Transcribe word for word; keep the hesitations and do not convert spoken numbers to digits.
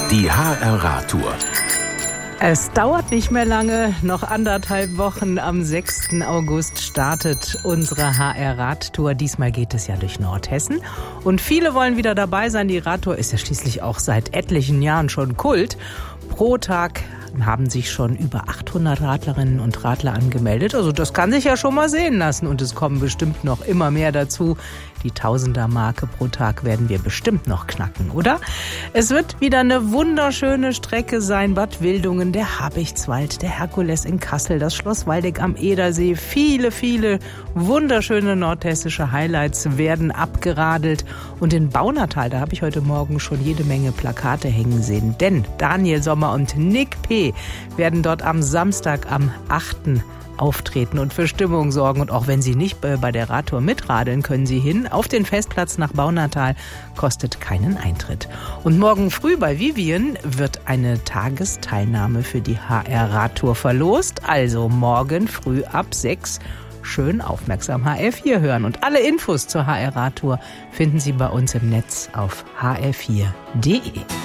Die H R-Radtour. Es dauert nicht mehr lange, noch anderthalb Wochen. Am sechsten August startet unsere H R-Radtour. Diesmal geht es ja durch Nordhessen. Und viele wollen wieder dabei sein. Die Radtour ist ja schließlich auch seit etlichen Jahren schon Kult. Pro Tag haben sich schon über achthundert Radlerinnen und Radler angemeldet. Also das kann sich ja schon mal sehen lassen. Und es kommen bestimmt noch immer mehr dazu. Die Tausender-Marke pro Tag werden wir bestimmt noch knacken, oder? Es wird wieder eine wunderschöne Strecke sein. Bad Wildungen, der Habichtswald, der Herkules in Kassel, das Schloss Waldeck am Edersee. Viele, viele wunderschöne nordhessische Highlights werden abgeradelt. Und in Baunatal, da habe ich heute Morgen schon jede Menge Plakate hängen sehen. Denn Daniel Sommer und Nick P. werden dort am Samstag, am achten auftreten und für Stimmung sorgen. Und auch wenn Sie nicht bei der Radtour mitradeln, können Sie hin auf den Festplatz nach Baunatal. Kostet keinen Eintritt. Und morgen früh bei Vivien wird eine Tagesteilnahme für die H R-Radtour verlost. Also morgen früh ab sechs schön aufmerksam H R vier hören. Und alle Infos zur H R-Radtour finden Sie bei uns im Netz auf h r vier punkt d e.